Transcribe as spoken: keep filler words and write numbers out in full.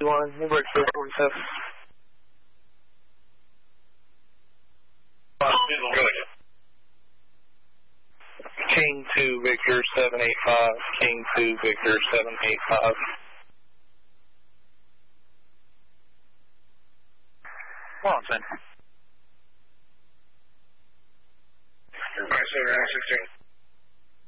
one, we'll break four forty-seven. King two, Victor seven eight five, King two, Victor seven eight five. Well, then. Alright, so we're at sixteen.